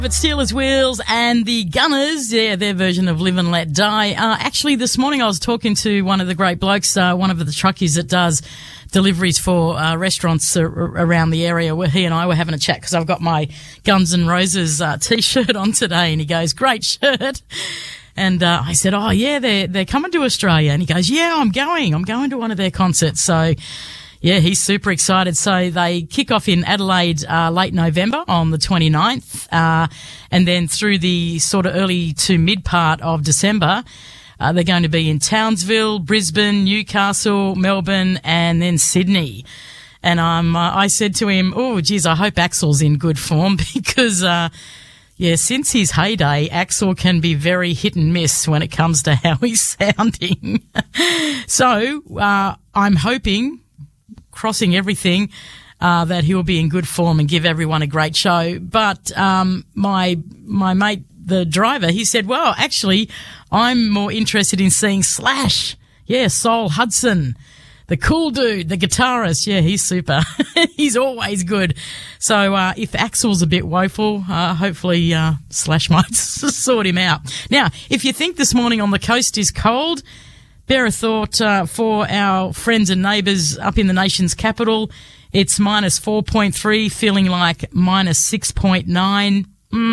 But Steelers Wheels and the Gunners, yeah, their version of Live and Let Die. Actually, this morning I was talking to one of the great blokes, one of the truckies that does deliveries for restaurants around the area, where he and I were having a chat because I've got my Guns N' Roses T-shirt on today, and he goes, "Great shirt." And I said, "Oh yeah, they're coming to Australia," and he goes, "Yeah, I'm going to one of their concerts." So yeah, he's super excited. So they kick off in Adelaide late November on the 29th, and then through the sort of early to mid part of December, they're going to be in Townsville, Brisbane, Newcastle, Melbourne, and then Sydney. And I said to him, "Oh, geez, I hope Axel's in good form," because yeah, since his heyday, Axel can be very hit and miss when it comes to how he's sounding. So I'm hoping, crossing everything, that he'll be in good form and give everyone a great show. But my mate, the driver, he said, "Well, actually, I'm more interested in seeing Slash. Yeah, Sol Hudson, the cool dude, the guitarist. Yeah, he's super. He's always good." So if Axel's a bit woeful, hopefully Slash might sort him out. Now, if you think this morning on the coast is cold, bear a thought for our friends and neighbours up in the nation's capital. It's minus 4.3, feeling like minus 6.9.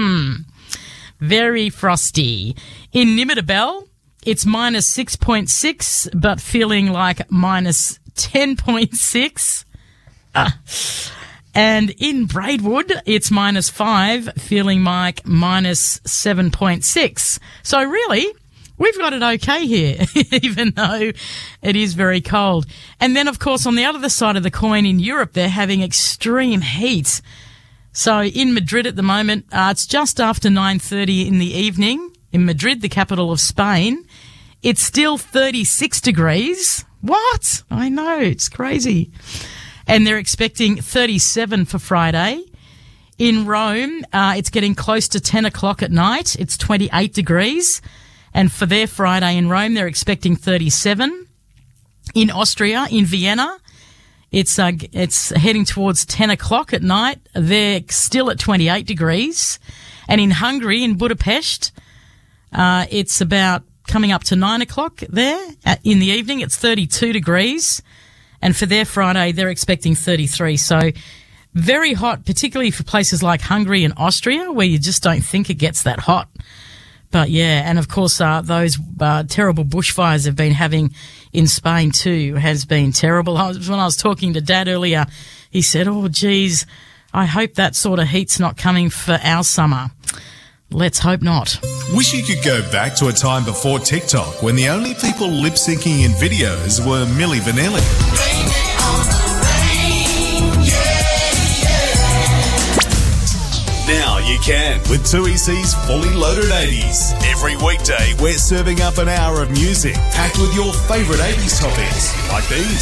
Very frosty. In Nimidabel, it's minus 6.6, but feeling like minus 10.6. And in Braidwood, it's minus 5, feeling like minus 7.6. So really, we've got it okay here, even though it is very cold. And then, of course, on the other side of the coin in Europe, they're having extreme heat. So in Madrid at the moment, it's just after 9:30 in the evening. In Madrid, the capital of Spain, it's still 36 degrees. What? I know, it's crazy. And they're expecting 37 for Friday. In Rome, it's getting close to 10 o'clock at night. It's 28 degrees. And for their Friday in Rome, they're expecting 37. In Austria, in Vienna, it's heading towards 10 o'clock at night. They're still at 28 degrees. And in Hungary, in Budapest, it's about coming up to 9 o'clock there in the evening. It's 32 degrees. And for their Friday, they're expecting 33. So very hot, particularly for places like Hungary and Austria, where you just don't think it gets that hot. But yeah, and of course, those terrible bushfires have been having in Spain too has been terrible. When I was talking to Dad earlier, he said, "Oh, geez, I hope that sort of heat's not coming for our summer." Let's hope not. Wish you could go back to a time before TikTok when the only people lip-syncing in videos were Milli Vanilli. Now you can with 2EC's Fully Loaded 80s. Every weekday, we're serving up an hour of music packed with your favourite 80s topics like these.